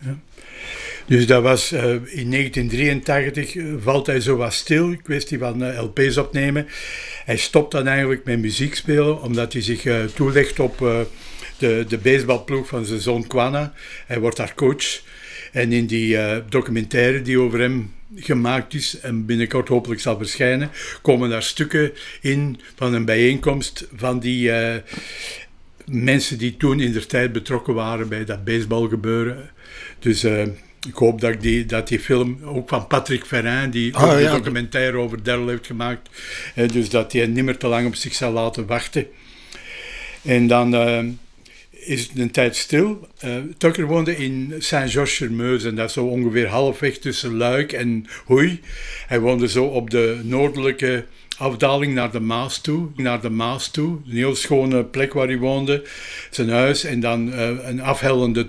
Ja. Dus dat was in 1983 valt hij zo wat stil, kwestie van LP's opnemen. Hij stopt dan eigenlijk met muziek spelen, omdat hij zich toelegt op de baseballploeg van zijn zoon Quana. Hij wordt daar coach. En in die documentaire die over hem gemaakt is en binnenkort hopelijk zal verschijnen, komen daar stukken in van een bijeenkomst van die mensen die toen in der tijd betrokken waren bij dat baseballgebeuren. Dus ik hoop dat die film, ook van Patrick Ferrin, die ook een documentaire over Darryl heeft gemaakt, dus dat hij niet meer te lang op zich zal laten wachten. En dan is het een tijd stil. Tucker woonde in Saint-Georges-sur-Meuse en dat is zo ongeveer halfweg tussen Luik en Hoei. Hij woonde zo op de noordelijke afdaling naar de Maas toe. Een heel schone plek waar hij woonde. Zijn huis en dan een afhellende